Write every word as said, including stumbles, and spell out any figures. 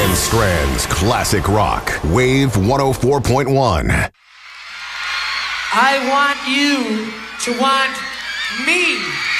Van Strand's Classic Rock, Wave one oh four point one. I want you to want me.